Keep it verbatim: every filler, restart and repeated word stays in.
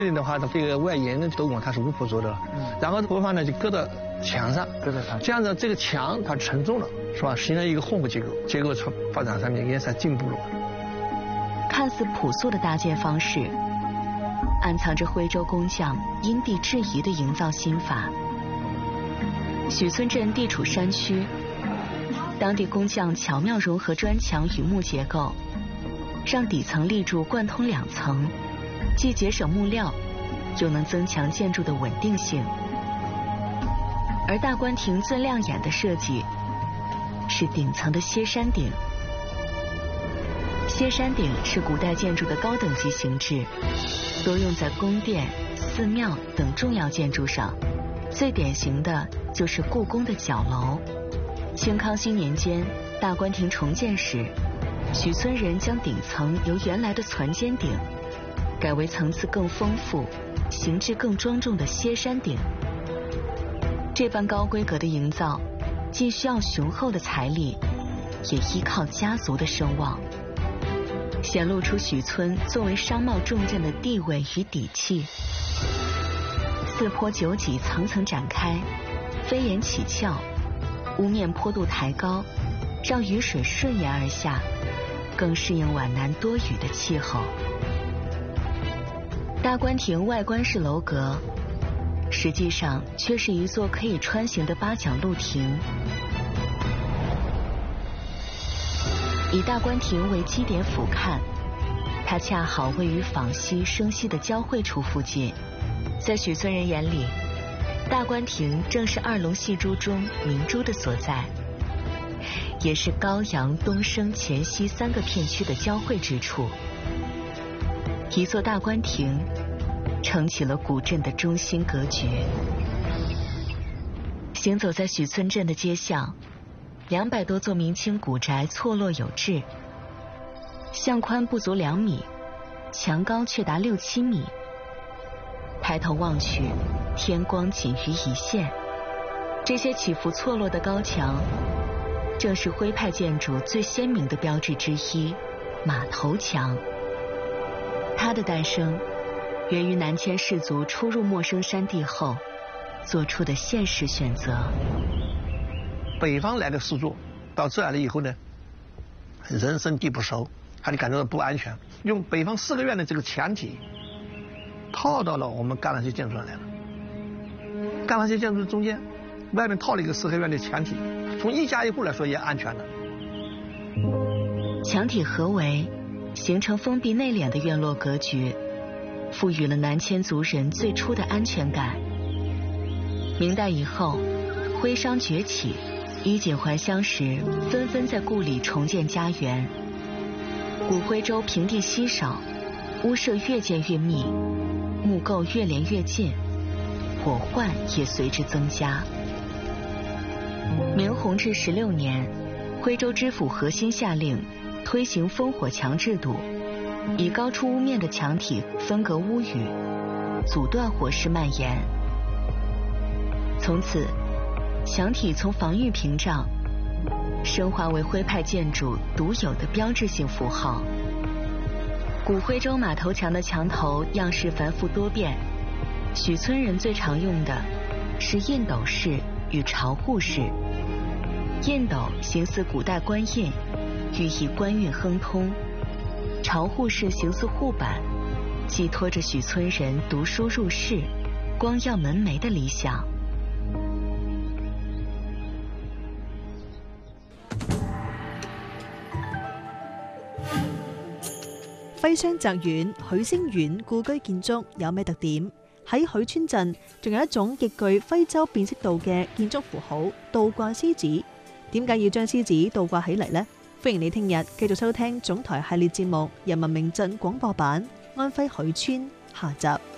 的话，这个外沿的斗拱它是无腐做的，嗯、然后头发呢就搁到墙上， 搁在墙， 这样子这个墙它沉重了，是吧？形成一个混合结构，结构发展上面也是进步了。 看似朴素的搭建方式，暗藏着徽州工匠因地制宜的营造心法。许村镇地处山区，当地工匠巧妙融合砖墙与木结构，让底层立柱贯通两层，既节省木料，又能增强建筑的稳定性。而大观亭最亮眼的设计是顶层的歇山顶。歇山顶是古代建筑的高等级形制，多用在宫殿、寺庙等重要建筑上。最典型的就是故宫的角楼。清康熙年间，大观亭重建时，许村人将顶层由原来的攒尖顶改为层次更丰富、形制更庄重的歇山顶。这般高规格的营造，既需要雄厚的财力，也依靠家族的声望，显露出许村作为商贸重镇的地位与底气。四坡九脊层层展开，飞檐起翘，屋面坡度抬高，让雨水顺延而下，更适应皖南多雨的气候。大观亭外观是楼阁，实际上却是一座可以穿行的八角露亭。以大观亭为基点俯瞰，它恰好位于坊西生西的交汇处附近。在许村人眼里，大观亭正是二龙戏珠中明珠的所在，也是高阳、东升、黔西三个片区的交汇之处。一座大观亭撑起了古镇的中心格局。行走在许村镇的街巷，两百多座明清古宅错落有致，巷宽不足两米，墙高却达六七米。抬头望去，天光仅于一线。这些起伏错落的高墙，正是徽派建筑最鲜明的标志之一——马头墙。它的诞生源于南迁士族出入陌生山地后做出的现实选择。 北方来的士族到这来了以后呢，人生地不熟，他就感觉到不安全，用北方四合院的这个墙体套到了我们赣南街建筑上来了。赣南街建筑中间外面套了一个四合院的墙体，从一家一户来说也安全的。 墙体合围，形成封闭内敛的院落格局，赋予了南迁族人最初的安全感。明代以后，徽商崛起，衣锦还乡时纷纷在故里重建家园。古徽州平地稀少，屋舍越建越密，木构越连越近，火患也随之增加。明弘治十六年，徽州知府何欣下令推行烽火墙制度，以高出屋面的墙体分隔屋宇，阻断火势蔓延。从此，墙体从防御屏障升华为徽派建筑独有的标志性符号。古徽州马头墙的墙头样式繁复多变，许村人最常用的是印斗式与朝户式。印斗形似古代官印，寓意官运亨通；朝户式形似户板，寄托着许村人读书入仕、光耀门楣的理想。 徽商宅院許星苑故居建築有咩特點？喺許村鎮仲有一種極具徽州辨識度嘅建築符號倒掛獅子。點解要將獅子倒掛起嚟呢？歡迎你聽日繼續收聽總台系列節目《人民名鎮廣播版》安徽許村下集。